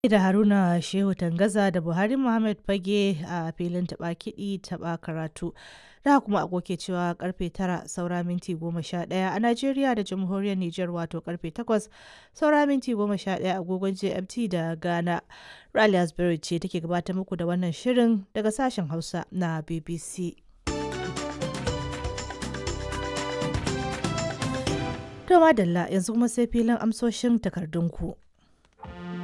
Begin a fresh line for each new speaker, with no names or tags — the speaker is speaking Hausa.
Da Haruna Shehu Tangaza da Buhari Muhammad Fage a filin taɓa kiɗi taɓa karatu. Da kuma agoke cewa karfe 9 saura minti 11 a Najeriya da Jamhuriyar Nijar wato karfe 8 saura minti 11 agogon GMT da Ghana. Rally Asbury ce take gabatar muku da wannan shirin daga sashen Hausa na BBC. To madalla yanzu kuma sai filin amsoshin takardunku.